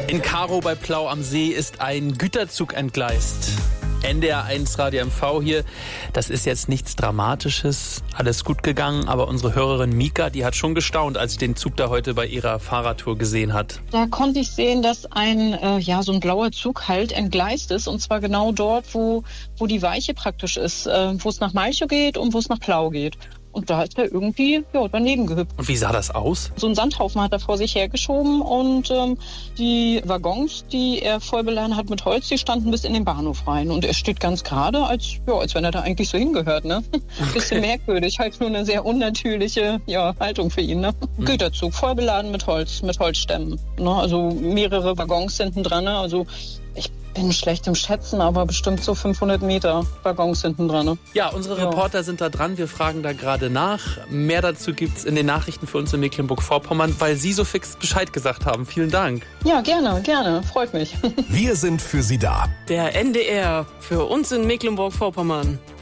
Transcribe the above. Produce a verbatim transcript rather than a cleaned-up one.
In Karow bei Plau am See ist ein Güterzug entgleist. N D R eins Radio M V hier. Das ist jetzt nichts Dramatisches, alles gut gegangen, aber unsere Hörerin Mika, die hat schon gestaunt, als sie den Zug da heute bei ihrer Fahrradtour gesehen hat. Da konnte ich sehen, dass ein, äh, ja, so ein blauer Zug halt entgleist ist, und zwar genau dort, wo, wo die Weiche praktisch ist, äh, wo es nach Malchow geht und wo es nach Plau geht. Und da ist er irgendwie ja, daneben gehüpft. Und wie sah das aus? So ein Sandhaufen hat er vor sich hergeschoben und ähm, die Waggons, die er voll beladen hat mit Holz, die standen bis in den Bahnhof rein. Und er steht ganz gerade, als, ja, als wenn er da eigentlich so hingehört. Ne? Okay. Bisschen merkwürdig, halt nur eine sehr unnatürliche ja, Haltung für ihn. Ne? Mhm. Güterzug, voll beladen mit Holz, mit Holzstämmen. Ne? Also mehrere Waggons hinten dran. Ne? Also ich bin schlecht im Schätzen, aber bestimmt so fünfhundert Meter Waggons hinten dran. Ne? Ja, unsere ja. Reporter sind da dran. Wir fragen da gerade nach. Mehr dazu gibt's in den Nachrichten für uns in Mecklenburg-Vorpommern, weil Sie so fix Bescheid gesagt haben. Vielen Dank. Ja, gerne, gerne. Freut mich. Wir sind für Sie da. Der N D R für uns in Mecklenburg-Vorpommern.